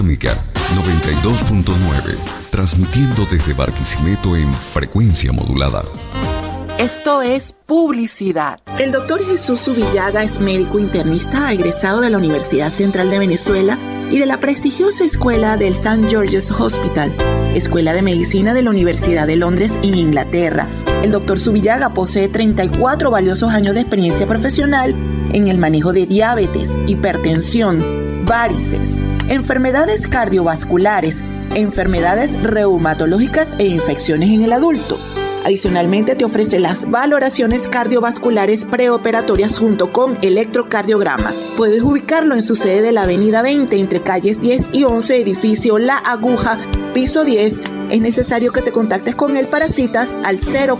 Panorámica 92.9, transmitiendo desde Barquisimeto en frecuencia modulada. Esto es publicidad. El doctor Jesús Subillaga es médico internista egresado de la Universidad Central de Venezuela y de la prestigiosa escuela del St. George's Hospital, Escuela de Medicina de la Universidad de Londres en Inglaterra. El doctor Subillaga posee 34 valiosos años de experiencia profesional en el manejo de diabetes, hipertensión, varices, enfermedades cardiovasculares, enfermedades reumatológicas e infecciones en el adulto. Adicionalmente te ofrece las valoraciones cardiovasculares preoperatorias junto con electrocardiograma. Puedes ubicarlo en su sede de la Avenida 20 entre calles 10 y 11, edificio La Aguja, piso 10. Es necesario que te contactes con él para citas al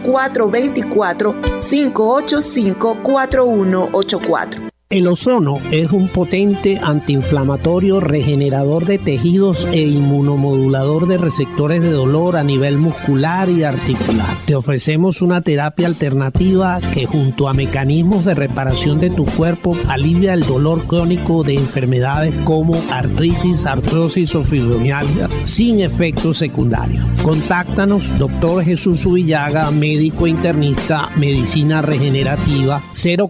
0424-585-4184. El ozono es un potente antiinflamatorio, regenerador de tejidos e inmunomodulador de receptores de dolor a nivel muscular y articular. Te ofrecemos una terapia alternativa que, junto a mecanismos de reparación de tu cuerpo, alivia el dolor crónico de enfermedades como artritis, artrosis o fibromialgia sin efectos secundarios. Contáctanos, Dr. Jesús Subillaga, médico internista, medicina regenerativa,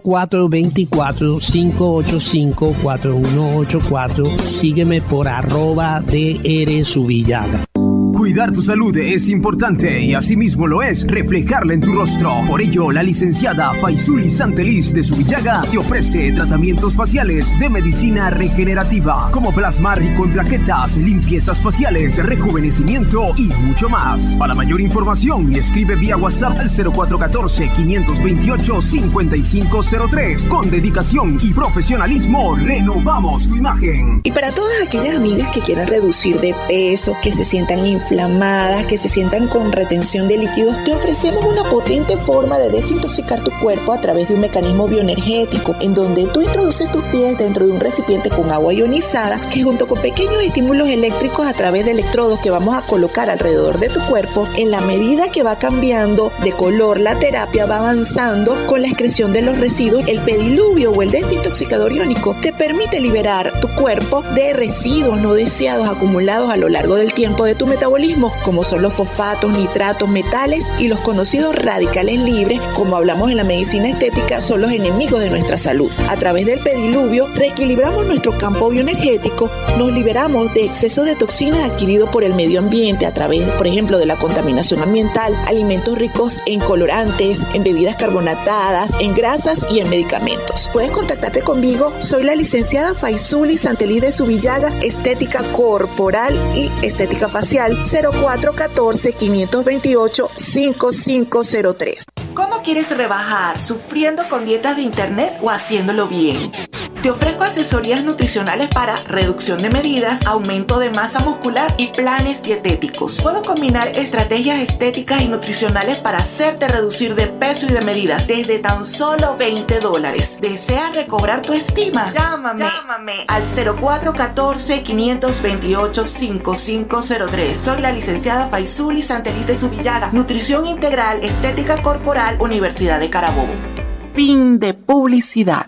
0424-585-4184. Sígueme por @drsubillaga. Cuidar tu salud es importante y asimismo lo es reflejarla en tu rostro. Por ello, la licenciada Faisuli Santeliz de Subillaga te ofrece tratamientos faciales de medicina regenerativa como plasma rico en plaquetas, limpiezas faciales, rejuvenecimiento y mucho más. Para mayor información, escribe vía WhatsApp al 0414-528-5503. Con dedicación y profesionalismo, renovamos tu imagen. Y para todas aquellas amigas que quieran reducir de peso, que se sientan inflamadas, que se sientan con retención de líquidos, te ofrecemos una potente forma de desintoxicar tu cuerpo a través de un mecanismo bioenergético, en donde tú introduces tus pies dentro de un recipiente con agua ionizada, que junto con pequeños estímulos eléctricos a través de electrodos que vamos a colocar alrededor de tu cuerpo, en la medida que va cambiando de color la terapia, va avanzando con la excreción de los residuos. El pediluvio o el desintoxicador iónico te permite liberar tu cuerpo de residuos no deseados acumulados a lo largo del tiempo de tu metabolismo, como son los fosfatos, nitratos, metales y los conocidos radicales libres, como hablamos en la medicina estética, son los enemigos de nuestra salud. A través del pediluvio reequilibramos nuestro campo bioenergético, nos liberamos de exceso de toxinas adquiridos por el medio ambiente a través, por ejemplo, de la contaminación ambiental, alimentos ricos en colorantes, en bebidas carbonatadas, en grasas y en medicamentos. Puedes contactarte conmigo, soy la licenciada Faisuli Santeliz de Subillaga, estética corporal y estética facial, 0414-528-5503. ¿Cómo quieres rebajar? ¿Sufriendo con dietas de internet o haciéndolo bien? Te ofrezco asesorías nutricionales para reducción de medidas, aumento de masa muscular y planes dietéticos. Puedo combinar estrategias estéticas y nutricionales para hacerte reducir de peso y de medidas desde tan solo $20. ¿Deseas recobrar tu estima? Llámame al 0414-528-5503. Soy la licenciada Faisuli Santeliz de Subillaga, nutrición integral, estética corporal, Universidad de Carabobo. Fin de publicidad.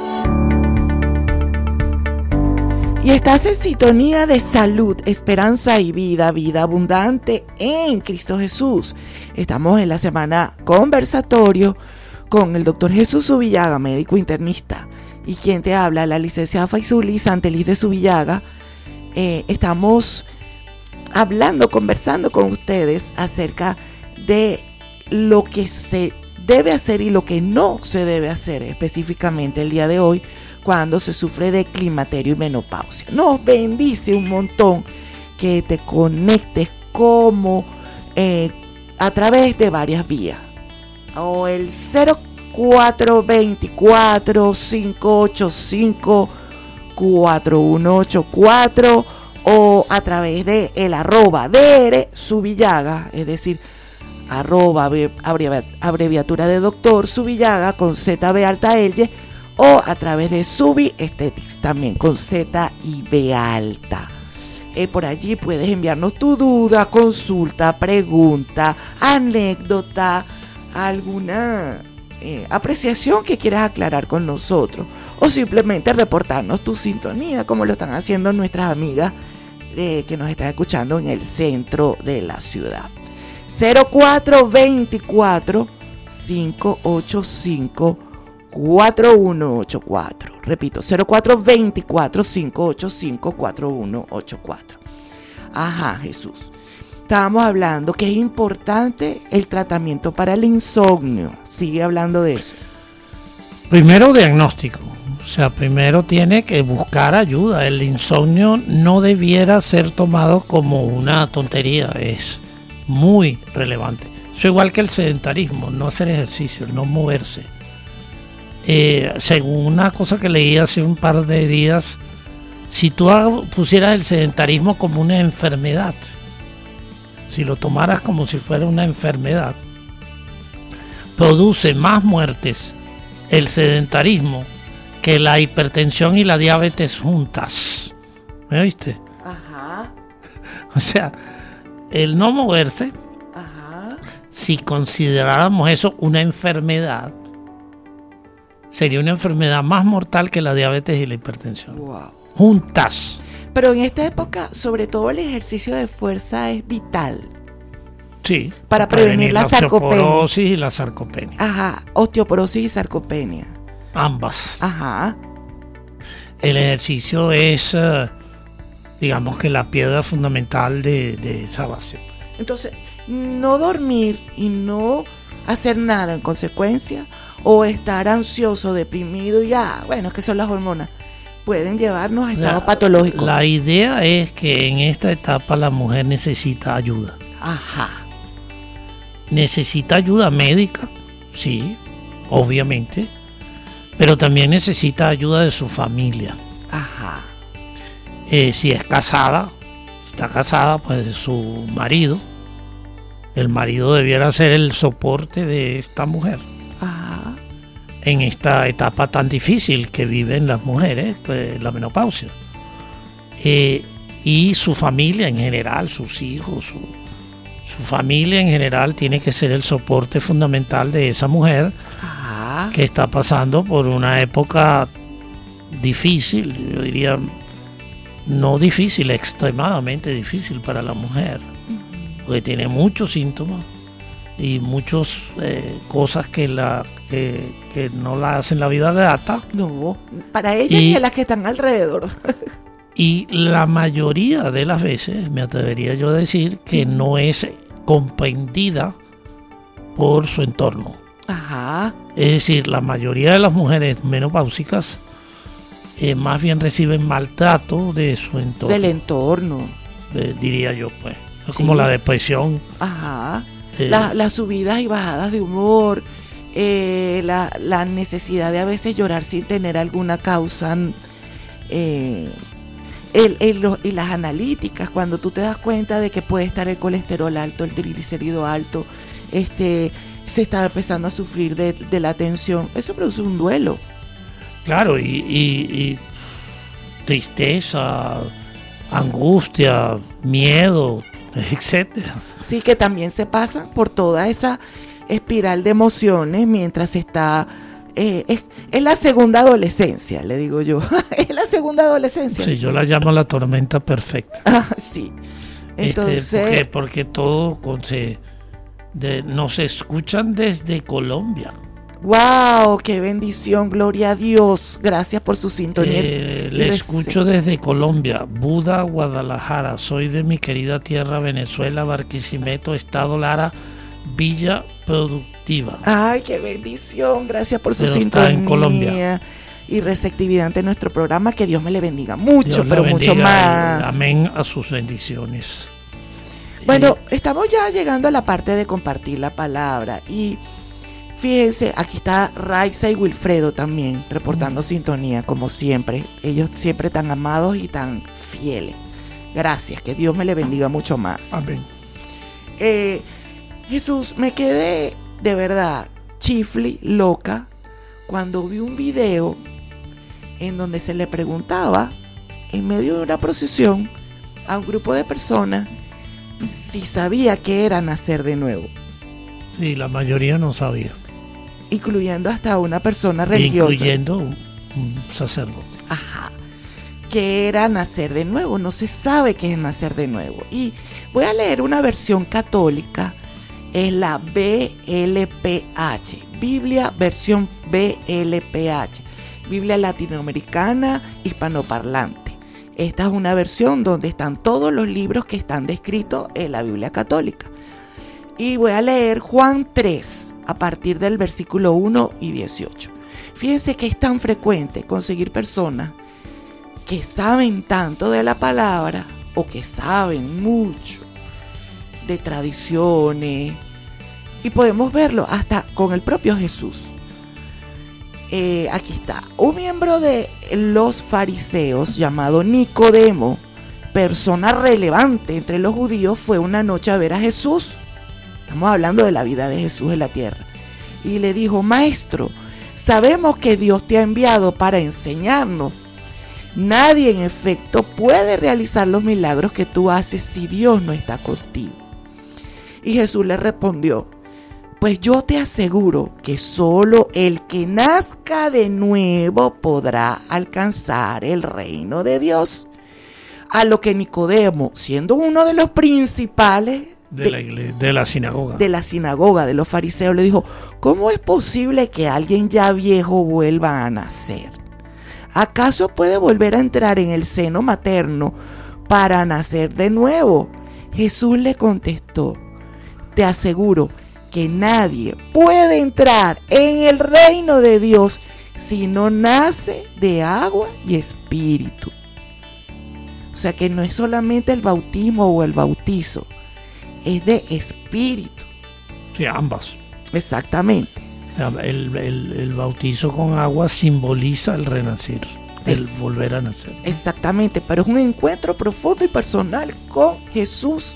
Y estás en sintonía de salud, esperanza y vida, vida abundante en Cristo Jesús. Estamos en la semana conversatorio con el doctor Jesús Subillaga, médico internista, y quien te habla, la licenciada Faisuli Santeliz de Subillaga. Estamos conversando con ustedes acerca de lo que se debe hacer y lo que no se debe hacer específicamente el día de hoy cuando se sufre de climaterio y menopausia. Nos bendice un montón que te conectes a través de varias vías, o el 0424-585-4184 o a través de el @DR Subillaga, es decir, abreviatura de doctor Subillaga con ZB alta L, o a través de Subi Aesthetics también con Z y B alta. Por allí puedes enviarnos tu duda, consulta, pregunta, anécdota, alguna apreciación que quieras aclarar con nosotros, o simplemente reportarnos tu sintonía, como lo están haciendo nuestras amigas que nos están escuchando en el centro de la ciudad. 0424-585-4184. Repito, 0424-585-4184. Ajá, Jesús. Estábamos hablando que es importante el tratamiento para el insomnio. Sigue hablando de eso. Primero, diagnóstico. O sea, primero tiene que buscar ayuda. El insomnio no debiera ser tomado como una tontería. Es muy relevante. Eso igual que el sedentarismo, no hacer ejercicio, no moverse. Según una cosa que leí hace un par de días, si tú pusieras el sedentarismo como una enfermedad, si lo tomaras como si fuera una enfermedad, produce más muertes el sedentarismo que la hipertensión y la diabetes juntas. ¿Me oíste? Ajá. O sea, el no moverse, Ajá. si consideráramos eso una enfermedad, sería una enfermedad más mortal que la diabetes y la hipertensión. Wow. Juntas. Pero en esta época, sobre todo el ejercicio de fuerza es vital. Sí. Para prevenir la sarcopenia. Osteoporosis y la sarcopenia. Ajá, osteoporosis y sarcopenia. Ambas. Ajá. El ejercicio es, digamos que la piedra fundamental de esa base. Entonces, no dormir y no hacer nada en consecuencia, o estar ansioso, deprimido y bueno, es que son las hormonas, pueden llevarnos a estados patológicos. La idea es que en esta etapa la mujer necesita ayuda. Ajá. Necesita ayuda médica, sí, obviamente, pero también necesita ayuda de su familia. Ajá. Si es casada, está casada, pues de su marido. El marido debiera ser el soporte de esta mujer. Ajá. En esta etapa tan difícil que viven las mujeres, la menopausia. Y su familia en general, sus hijos, su familia en general tiene que ser el soporte fundamental de esa mujer. Ajá. Que está pasando por una época difícil, yo diría, no difícil, extremadamente difícil para la mujer, porque tiene muchos síntomas y muchas cosas que no la hacen la vida grata. No, para ella y a las que están alrededor. Y la mayoría de las veces, me atrevería yo a decir, que no es comprendida por su entorno. Ajá. Es decir, la mayoría de las mujeres menopáusicas más bien reciben maltrato de su entorno. Del entorno. Diría yo, pues. Es Sí. como la depresión. Ajá. Las subidas y bajadas de humor, la necesidad de a veces llorar sin tener alguna causa, y las analíticas, cuando tú te das cuenta de que puede estar el colesterol alto, el triglicérido alto, se está empezando a sufrir de la tensión, eso produce un duelo. Claro, y tristeza, angustia, miedo, etcétera. Sí, que también se pasan por toda esa espiral de emociones mientras está... es la segunda adolescencia, le digo yo. Es la segunda adolescencia. Sí, yo la llamo la tormenta perfecta. Sí. Entonces... porque todo nos escuchan desde Colombia. ¡Wow! ¡Qué bendición! ¡Gloria a Dios! Gracias por su sintonía. Le escucho desde Colombia, Buda, Guadalajara. Soy de mi querida tierra Venezuela, Barquisimeto, Estado Lara, Villa Productiva. ¡Ay, qué bendición! Gracias por su Pero sintonía. está en Colombia. Y receptividad ante nuestro programa. Que Dios me le bendiga mucho, Dios pero bendiga, mucho más. Amén a sus bendiciones. Bueno, estamos ya llegando a la parte de compartir la palabra. Y fíjense, aquí está Raiza y Wilfredo también reportando sintonía, como siempre. Ellos siempre tan amados y tan fieles. Gracias, que Dios me le bendiga mucho más. Amén. Jesús, me quedé de verdad chifli, loca, cuando vi un video en donde se le preguntaba, en medio de una procesión, a un grupo de personas si sabía qué era nacer de nuevo. Sí, la mayoría no sabía. Incluyendo hasta una persona religiosa. Incluyendo un sacerdote. Ajá. qué era nacer de nuevo. No se sabe qué es nacer de nuevo. Y voy a leer una versión católica, es la BLPH, Biblia versión BLPH, Biblia latinoamericana hispanoparlante. Esta es una versión donde están todos los libros que están descritos en la Biblia católica. Y voy a leer Juan 3, a partir del versículo 1 y 18. Fíjense que es tan frecuente conseguir personas que saben tanto de la palabra o que saben mucho de tradiciones, y podemos verlo hasta con el propio Jesús. Aquí está, un miembro de los fariseos llamado Nicodemo, persona relevante entre los judíos, fue una noche a ver a Jesús. Estamos hablando de la vida de Jesús en la tierra. Y le dijo: Maestro, sabemos que Dios te ha enviado para enseñarnos. Nadie, en efecto, puede realizar los milagros que tú haces si Dios no está contigo. Y Jesús le respondió: Pues yo te aseguro que solo el que nazca de nuevo podrá alcanzar el reino de Dios. A lo que Nicodemo, siendo uno de los principales de la sinagoga de los fariseos, le dijo: ¿Cómo es posible que alguien ya viejo vuelva a nacer? ¿Acaso puede volver a entrar en el seno materno para nacer de nuevo? Jesús le contestó: Te aseguro que nadie puede entrar en el reino de Dios si no nace de agua y espíritu. O sea que no es solamente el bautismo o el bautizo, es de espíritu. Sí, ambas. Exactamente. El bautizo con agua simboliza el renacer, el volver a nacer. Exactamente, pero es un encuentro profundo y personal con Jesús.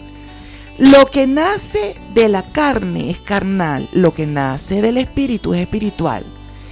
Lo que nace de la carne es carnal, lo que nace del espíritu es espiritual.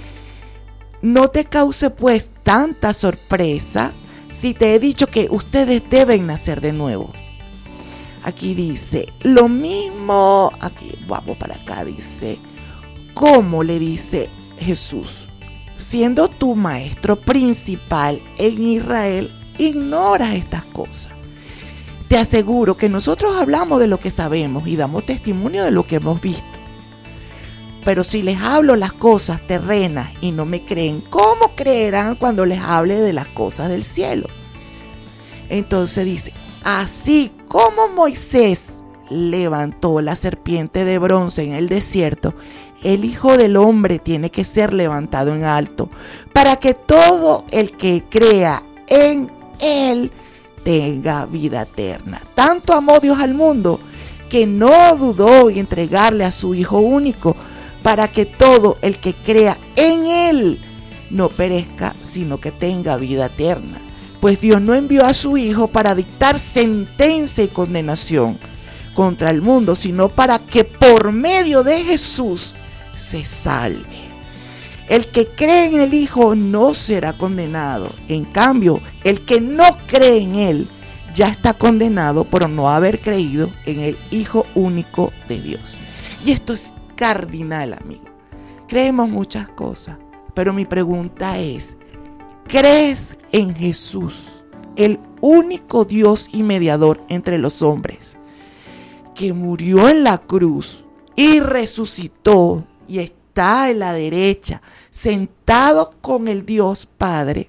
No te cause pues tanta sorpresa si te he dicho que ustedes deben nacer de nuevo. Aquí dice, lo mismo, aquí vamos para acá, dice, ¿cómo? Le dice Jesús, siendo tu maestro principal en Israel, ignoras estas cosas. Te aseguro que nosotros hablamos de lo que sabemos y damos testimonio de lo que hemos visto. Pero si les hablo las cosas terrenas y no me creen, ¿cómo creerán cuando les hable de las cosas del cielo? Entonces dice, así como Moisés levantó la serpiente de bronce en el desierto, el Hijo del Hombre tiene que ser levantado en alto, para que todo el que crea en él tenga vida eterna. Tanto amó Dios al mundo que no dudó en entregarle a su Hijo único, para que todo el que crea en él no perezca, sino que tenga vida eterna. Pues Dios no envió a su Hijo para dictar sentencia y condenación contra el mundo, sino para que por medio de Jesús se salve. El que cree en el Hijo no será condenado. En cambio, el que no cree en él ya está condenado por no haber creído en el Hijo único de Dios. Y esto es cardinal, amigo. Creemos muchas cosas, pero mi pregunta es, ¿crees en Jesús, el único Dios y mediador entre los hombres, que murió en la cruz y resucitó y está en la derecha, sentado con el Dios Padre?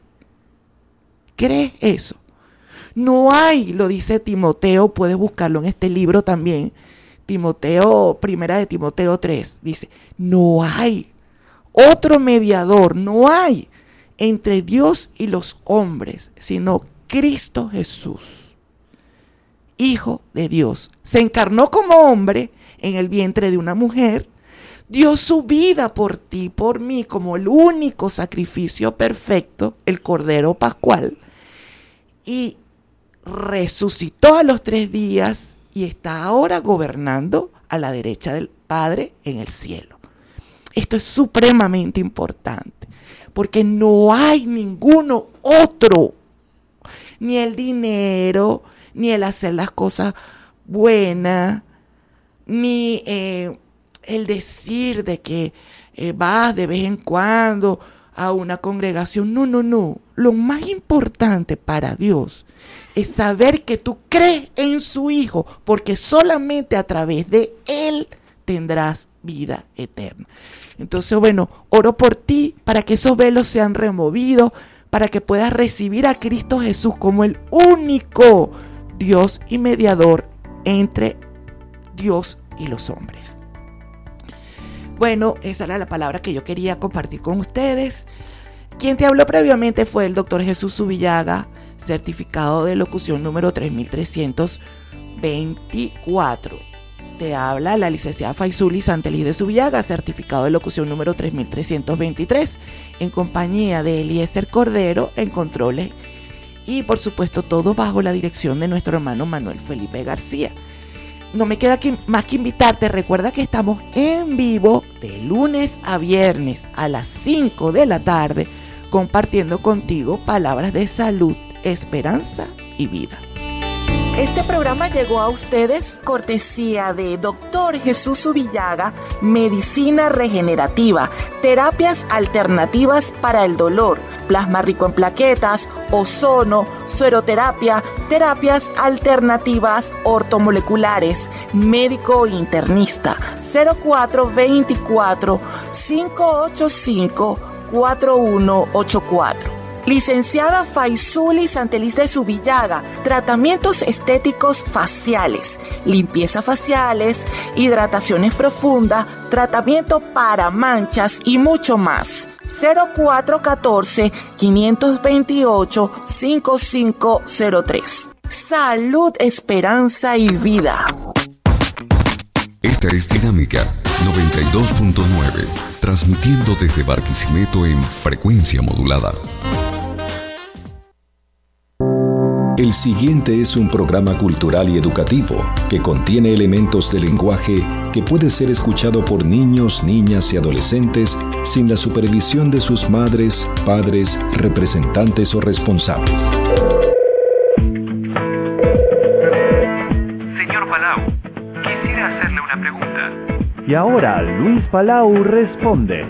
¿Crees eso? No hay, lo dice Timoteo, puedes buscarlo en este libro también, Timoteo, primera de Timoteo 3, dice, no hay otro mediador, no hay entre Dios y los hombres, sino Cristo Jesús, Hijo de Dios. Se encarnó como hombre en el vientre de una mujer, dio su vida por ti, por mí, como el único sacrificio perfecto, el Cordero Pascual, y resucitó a los 3 días y está ahora gobernando a la derecha del Padre en el cielo. Esto es supremamente importante, porque no hay ninguno otro, ni el dinero, ni el hacer las cosas buenas, ni el decir de que vas de vez en cuando a una congregación. No. Lo más importante para Dios es saber que tú crees en su Hijo, porque solamente a través de Él tendrás vida eterna. Entonces, bueno, oro por ti para que esos velos sean removidos, para que puedas recibir a Cristo Jesús como el único Dios y mediador entre Dios y los hombres. Bueno, esa era la palabra que yo quería compartir con ustedes. Quien te habló previamente fue el doctor Jesús Zubillaga, certificado de locución número 3324. Te habla la licenciada Faisuli Santelí de Zubillaga, certificado de locución número 3323, en compañía de Eliezer Cordero en controles y por supuesto todo bajo la dirección de nuestro hermano Manuel Felipe García. No me queda más que invitarte. Recuerda que estamos en vivo de lunes a viernes a las 5 de la tarde compartiendo contigo palabras de salud, esperanza y vida. Este programa llegó a ustedes cortesía de Dr. Jesús Zubillaga, Medicina Regenerativa, Terapias Alternativas para el Dolor, Plasma Rico en Plaquetas, Ozono, Sueroterapia, Terapias Alternativas Ortomoleculares, Médico Internista, 0424-585-4184. Licenciada Faisuli Santelí de Zubillaga, tratamientos estéticos faciales, limpieza faciales, hidrataciones profundas, tratamiento para manchas y mucho más. 0414-528-5503. Salud, esperanza y vida. Esta es Dinámica 92.9, transmitiendo desde Barquisimeto en frecuencia modulada. El siguiente es un programa cultural y educativo que contiene elementos de lenguaje que puede ser escuchado por niños, niñas y adolescentes sin la supervisión de sus madres, padres, representantes o responsables. Señor Palau, quisiera hacerle una pregunta. Y ahora Luis Palau responde.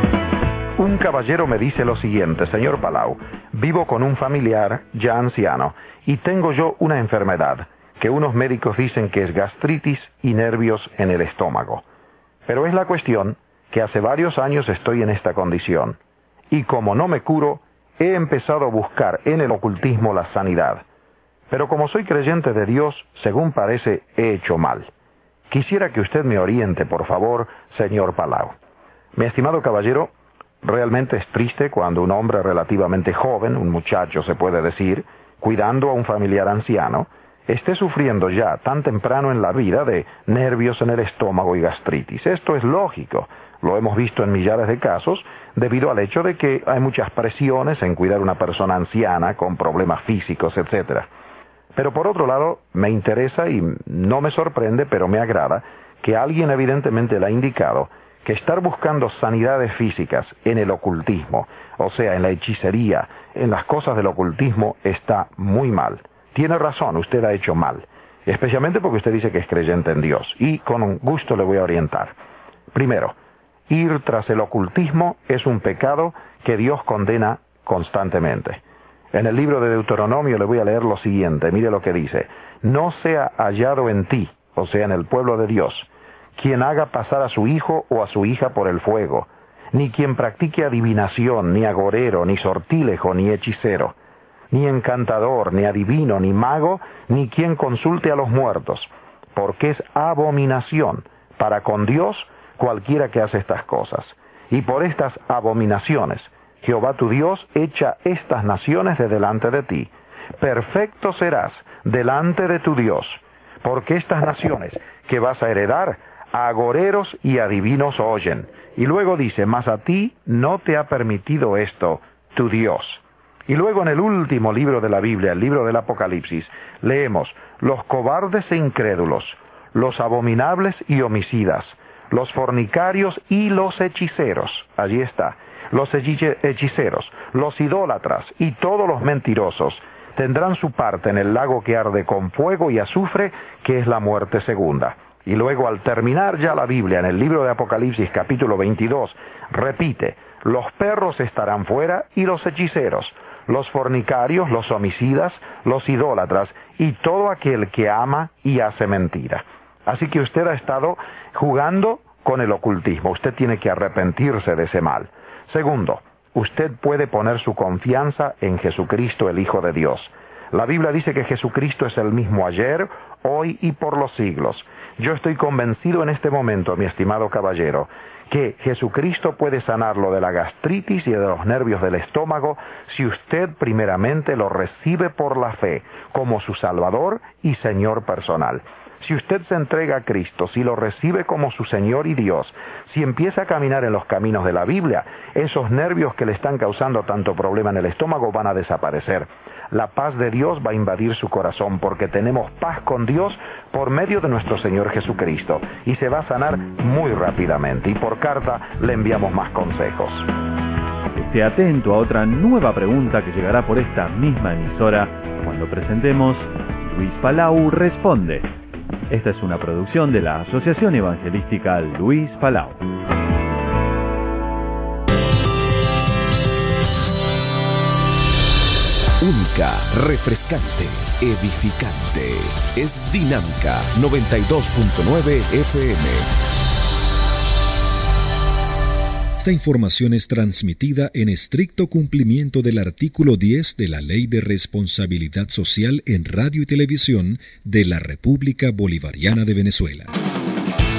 Un caballero me dice lo siguiente: señor Palau, vivo con un familiar ya anciano y tengo yo una enfermedad que unos médicos dicen que es gastritis y nervios en el estómago. Pero es la cuestión que hace varios años estoy en esta condición y como no me curo, he empezado a buscar en el ocultismo la sanidad. Pero como soy creyente de Dios, según parece, he hecho mal. Quisiera que usted me oriente, por favor, señor Palau. Mi estimado caballero, realmente es triste cuando un hombre relativamente joven, un muchacho se puede decir, cuidando a un familiar anciano, esté sufriendo ya tan temprano en la vida de nervios en el estómago y gastritis. Esto es lógico, lo hemos visto en millares de casos, debido al hecho de que hay muchas presiones en cuidar a una persona anciana con problemas físicos, etc. Pero por otro lado, me interesa y no me sorprende, pero me agrada, que alguien evidentemente le ha indicado que estar buscando sanidades físicas en el ocultismo, o sea, en la hechicería, en las cosas del ocultismo, está muy mal. Tiene razón, usted ha hecho mal, especialmente porque usted dice que es creyente en Dios, y con gusto le voy a orientar. Primero, ir tras el ocultismo es un pecado que Dios condena constantemente. En el libro de Deuteronomio le voy a leer lo siguiente, mire lo que dice: no sea hallado en ti, o sea, en el pueblo de Dios, quien haga pasar a su hijo o a su hija por el fuego, ni quien practique adivinación, ni agorero, ni sortílejo, ni hechicero, ni encantador, ni adivino, ni mago, ni quien consulte a los muertos, porque es abominación para con Dios cualquiera que hace estas cosas. Y por estas abominaciones Jehová tu Dios echa estas naciones de delante de ti. Perfecto serás delante de tu Dios, porque estas naciones que vas a heredar, a agoreros y adivinos oyen. Y luego dice: mas a ti no te ha permitido esto, tu Dios. Y luego en el último libro de la Biblia, el libro del Apocalipsis, leemos: los cobardes e incrédulos, los abominables y homicidas, los fornicarios y los hechiceros. Allí está. Los hechiceros, los idólatras y todos los mentirosos tendrán su parte en el lago que arde con fuego y azufre, que es la muerte segunda. Y luego, al terminar ya la Biblia en el libro de Apocalipsis capítulo 22, repite: Los perros estarán fuera y los hechiceros, los fornicarios, los homicidas, los idólatras y todo aquel que ama y hace mentira. Así que usted ha estado jugando con el ocultismo. Usted tiene que arrepentirse de ese mal. Segundo, usted puede poner su confianza en Jesucristo, el Hijo de Dios. La Biblia dice que Jesucristo es el mismo ayer, hoy y por los siglos. Yo estoy convencido en este momento, mi estimado caballero, que Jesucristo puede sanarlo de la gastritis y de los nervios del estómago si usted primeramente lo recibe por la fe como su Salvador y Señor personal. Si usted se entrega a Cristo, si lo recibe como su Señor y Dios, si empieza a caminar en los caminos de la Biblia, esos nervios que le están causando tanto problema en el estómago van a desaparecer. La paz de Dios va a invadir su corazón porque tenemos paz con Dios por medio de nuestro Señor Jesucristo y se va a sanar muy rápidamente. Y por carta le enviamos más consejos. Esté atento a otra nueva pregunta que llegará por esta misma emisora cuando presentemos Luis Palau Responde. Esta es una producción de la Asociación Evangelística Luis Palau. Única, refrescante, edificante. Es Dinámica 92.9 FM. Esta información es transmitida en estricto cumplimiento del artículo 10 de la Ley de Responsabilidad Social en Radio y Televisión de la República Bolivariana de Venezuela.